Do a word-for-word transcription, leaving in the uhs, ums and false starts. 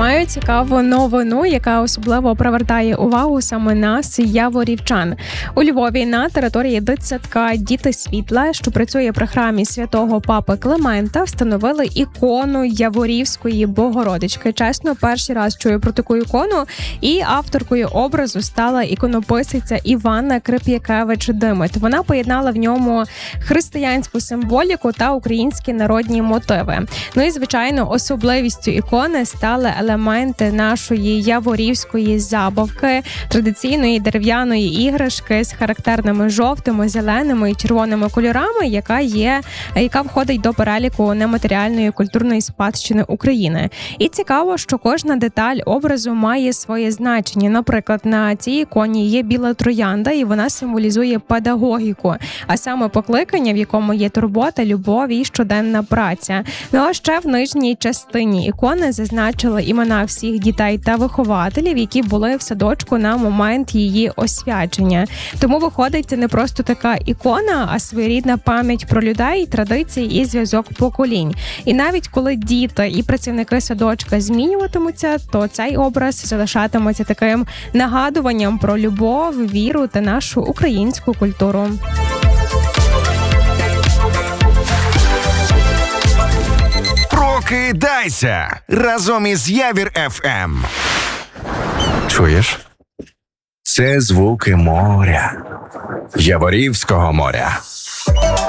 Маю цікаву новину, яка особливо привертає увагу саме нас, яворівчан. У Львові на території дитсадка «Діти світла», що працює при храмі святого папи Климента, встановили ікону Яворівської Богородички. Чесно, перший раз чую про таку ікону, і авторкою образу стала іконописиця Іванна Крип'якевич-Димит. Вона поєднала в ньому християнську символіку та українські народні мотиви. Ну і, звичайно, особливістю ікони стали елементи нашої яворівської забавки, традиційної дерев'яної іграшки з характерними жовтими, зеленими і червоними кольорами, яка є, яка входить до переліку нематеріальної культурної спадщини України. І цікаво, що кожна деталь образу має своє значення. Наприклад, на цій іконі є біла троянда, і вона символізує педагогіку, а саме покликання, в якому є турбота, любов і щоденна праця. Ну а ще в нижній частині ікони зазначили імена всіх дітей та вихователів, які були в садочку на момент її освячення. Тому виходить, це не просто така ікона, а своєрідна пам'ять про людей, традиції і зв'язок поколінь. І навіть коли діти і працівники садочка змінюватимуться, то цей образ залишатиметься таким нагадуванням про любов, віру та нашу українську культуру. Прокидайся разом із Явір еф ем. Чуєш? Це звуки моря. Яворівського моря.